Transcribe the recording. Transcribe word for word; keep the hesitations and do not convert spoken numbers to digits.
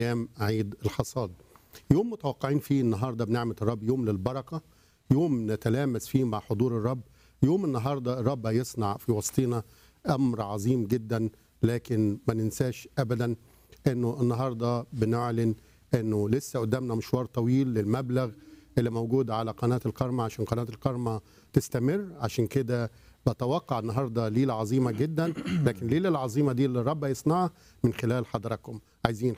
ايام عيد الحصاد. يوم متوقعين فيه النهارده بنعمه الرب، يوم للبركه، يوم نتلامس فيه مع حضور الرب، يوم النهارده الرب هيصنع في وسطنا امر عظيم جدا. لكن ما ننساش ابدا انه النهارده بنعلن انه لسه قدامنا مشوار طويل للمبلغ اللي موجود على قناه الكرمة عشان قناه الكرمة تستمر. عشان كده بتوقع النهارده ليله عظيمه جدا، لكن الليله العظيمه دي اللي الرب هيصنعها من خلال حضراتكم. عايزين